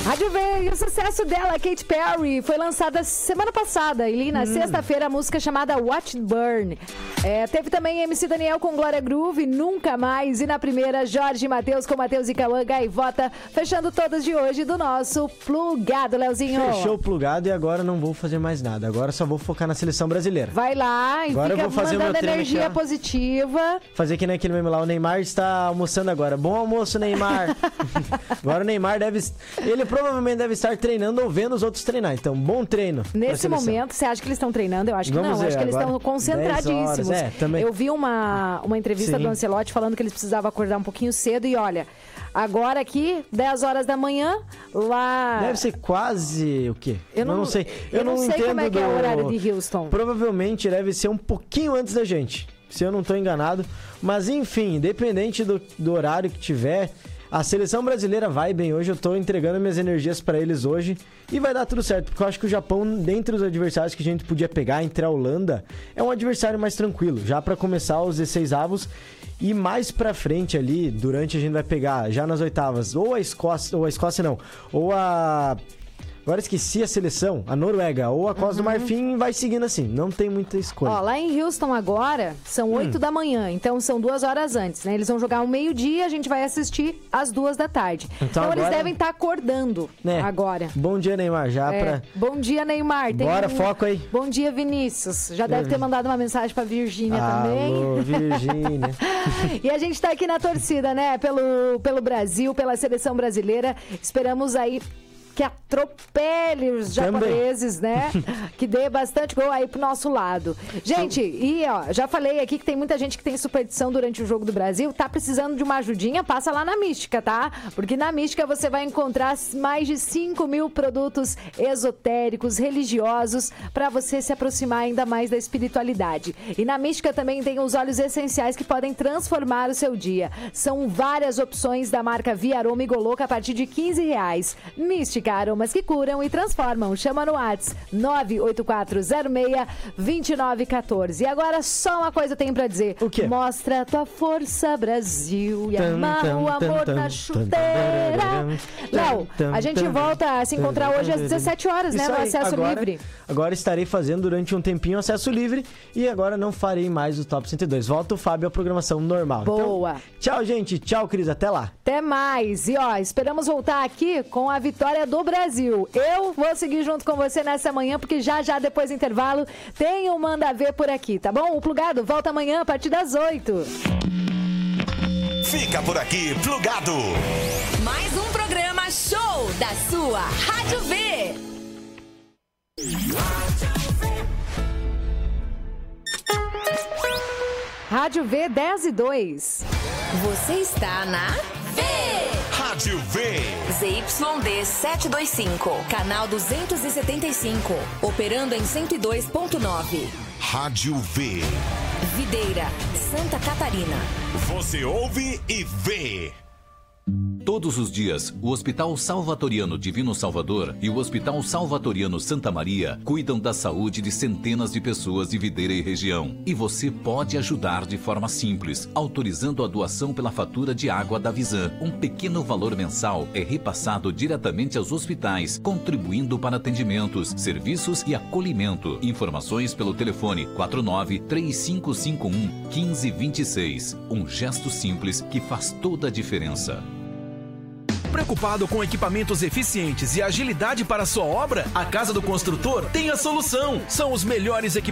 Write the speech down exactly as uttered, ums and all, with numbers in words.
Rádio V e o sucesso dela, Katy Perry, foi lançada semana passada e na hum. sexta-feira a música chamada Watch It Burn. É, teve também M C Daniel com Glória Groove, Nunca Mais. E na primeira, Jorge Mateus com Mateus e Cauã Gaivota, fechando todas de hoje do nosso Plugado, Leozinho. Fechou o Plugado e agora não vou fazer mais nada. Agora só vou focar na seleção brasileira. Vai lá e agora fica eu vou fazer mandando meu energia aqui, positiva. Fazer que nem aquele meme lá, o Neymar está almoçando agora. Bom almoço, Neymar. Agora o Neymar deve... Ele provavelmente deve estar treinando ou vendo os outros treinar. Então, bom treino. Nesse momento, você acha que eles estão treinando? Eu acho que Vamos não. Ver, acho que eles estão concentradíssimos. É, também. Eu vi uma, uma entrevista Sim. do Ancelotti falando que eles precisavam acordar um pouquinho cedo e olha, agora aqui, dez horas da manhã, lá... Deve ser quase o quê? Eu não, eu não sei. Eu, eu não, não sei entendo como é que do... é o horário de Houston. Provavelmente deve ser um pouquinho antes da gente, se eu não estou enganado. Mas enfim, independente do, do horário que tiver... A seleção brasileira vai bem hoje, eu tô entregando minhas energias pra eles hoje e vai dar tudo certo, porque eu acho que o Japão, dentre os adversários que a gente podia pegar entre a Holanda, é um adversário mais tranquilo, já pra começar os dezesseis avos e mais pra frente ali, durante a gente vai pegar, já nas oitavas, ou a Escócia, ou a Escócia não, ou a... Agora esqueci a seleção, a Noruega ou a Costa uhum. do Marfim vai seguindo assim, não tem muita escolha. Ó, lá em Houston agora são oito hum. da manhã, então são duas horas antes, né? Eles vão jogar ao meio-dia, a gente vai assistir às duas da tarde. Então, então agora... eles devem estar acordando né? agora. Bom dia, Neymar, já é. pra... Bom dia, Neymar. Tem Bora, um... foco aí. Bom dia, Vinícius. Já deve ter mandado uma mensagem pra Virgínia também. Alô, Virgínia. E a gente tá aqui na torcida, né? Pelo, pelo Brasil, pela seleção brasileira. Esperamos aí que atropele os japoneses, Também. né? Que dê bastante gol aí pro nosso lado. Gente, e ó, já falei aqui que tem muita gente que tem superstição durante o Jogo do Brasil. Tá precisando de uma ajudinha? Passa lá na Mística, tá? Porque na Mística você vai encontrar mais de cinco mil produtos esotéricos, religiosos, para você se aproximar ainda mais da espiritualidade. E na Mística também tem os óleos essenciais que podem transformar o seu dia. São várias opções da marca Via Aroma e Goloca a partir de quinze reais. Mística, aromas que curam e transformam. Chama no WhatsApp nove oito quatro zero seis, dois nove um quatro. E agora só uma coisa eu tenho pra dizer. O quê? Mostra tua força, Brasil, e amarra o amor na chuteira. Léo, a gente volta a se encontrar hoje às dezessete horas, né? No Acesso agora, Livre. Agora estarei fazendo durante um tempinho Acesso Livre e agora não farei mais o Top cento e dois. Volta o Fábio à programação normal. Boa. Então, tchau, gente. Tchau, Cris. Até lá. Até mais. E ó, esperamos voltar aqui com a vitória do Brasil. Eu vou seguir junto com você nessa manhã, porque já já depois do intervalo tem o Manda Ver por aqui, tá bom? O Plugado volta amanhã a partir das oito. Fica por aqui, Plugado. Mais um programa show da sua Rádio V. Rádio V dez e dois. Você está na V. Rádio V. Z Y D setecentos e vinte e cinco, canal duzentos e setenta e cinco, operando em cento e dois ponto nove. Rádio V. Videira, Santa Catarina. Você ouve e vê. Todos os dias, o Hospital Salvatoriano Divino Salvador e o Hospital Salvatoriano Santa Maria cuidam da saúde de centenas de pessoas de Videira e região. E você pode ajudar de forma simples, autorizando a doação pela fatura de água da Visan. Um pequeno valor mensal é repassado diretamente aos hospitais, contribuindo para atendimentos, serviços e acolhimento. Informações pelo telefone quatro nove três cinco cinco um, um cinco dois seis. Um gesto simples que faz toda a diferença. Preocupado com equipamentos eficientes e agilidade para sua obra? A Casa do Construtor tem a solução. São os melhores equipamentos